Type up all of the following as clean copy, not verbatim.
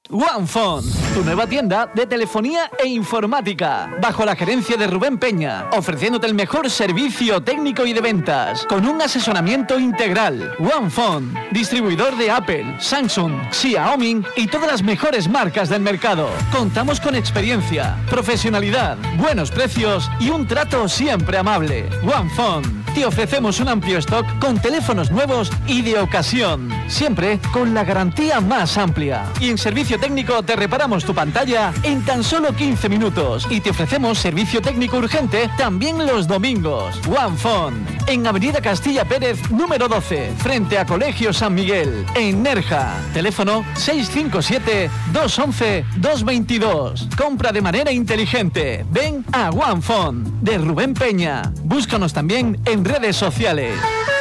OnePhone, tu nueva tienda de telefonía e informática, bajo la gerencia de Rubén Peña, ofreciéndote el mejor servicio técnico y de ventas, con un asesoramiento integral. OnePhone, distribuidor de Apple, Samsung, Xiaomi y todas las mejores marcas del mercado. Contamos con experiencia, profesionalidad, buenos precios y un trato siempre amable. OnePhone, te ofrecemos un amplio stock con teléfonos nuevos y de ocasión, siempre con la garantía más amplia. Y en servicio técnico te reparamos tu pantalla en tan solo 15 minutos y te ofrecemos servicio técnico urgente también los domingos. OnePhone, en Avenida Castilla Pérez, número 12, frente a Colegio San Miguel, en Nerja. Teléfono 657-211-222. Compra de manera inteligente. Ven a OnePhone, de Rubén Peña. Búscanos también en redes sociales.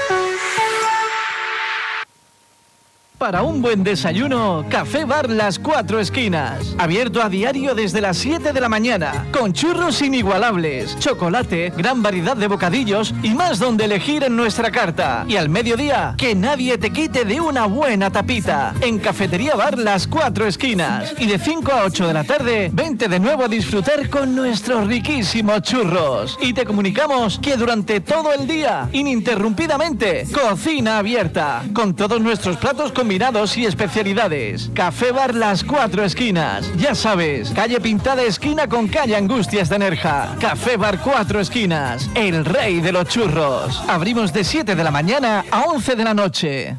Para un buen desayuno, Café Bar Las Cuatro Esquinas. Abierto a diario desde las 7 de la mañana. Con churros inigualables, chocolate, gran variedad de bocadillos y más donde elegir en nuestra carta. Y al mediodía, que nadie te quite de una buena tapita. En Cafetería Bar Las Cuatro Esquinas. Y de 5 a 8 de la tarde, vente de nuevo a disfrutar con nuestros riquísimos churros. Y te comunicamos que durante todo el día, ininterrumpidamente, cocina abierta. Con todos nuestros platos combinados y especialidades. Café Bar Las Cuatro Esquinas. Ya sabes, calle Pintada esquina con calle Angustias de Nerja. Café Bar Cuatro Esquinas, el rey de los churros. Abrimos de 7 de la mañana a 11 de la noche.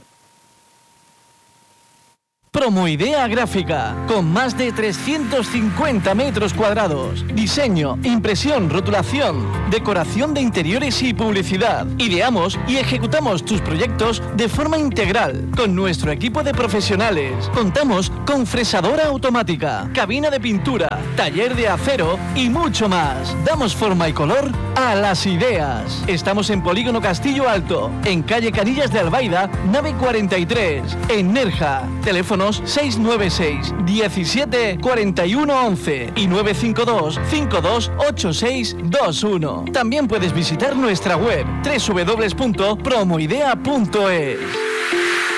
Promoidea Gráfica, con más de 350 metros cuadrados. Diseño, impresión, rotulación, decoración de interiores y publicidad. Ideamos y ejecutamos tus proyectos de forma integral, con nuestro equipo de profesionales. Contamos con fresadora automática, cabina de pintura, taller de acero y mucho más. Damos forma y color a las ideas. Estamos en Polígono Castillo Alto, en calle Canillas de Albaida, nave 43, en Nerja. Teléfonos 696 17 41 11 y 952 528621. También puedes visitar nuestra web www.promoidea.es.